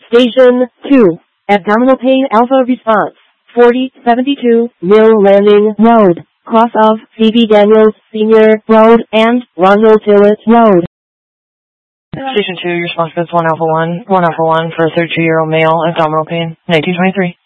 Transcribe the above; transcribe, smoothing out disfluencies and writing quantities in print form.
Station 2. Abdominal pain alpha response. 4072 Mill Landing Road. Cross of Phoebe Daniels Sr. Road and Ronald Tillett Road. Station 2, your response is 1 Alpha 1 for a 32-year-old male, abdominal pain, 1923.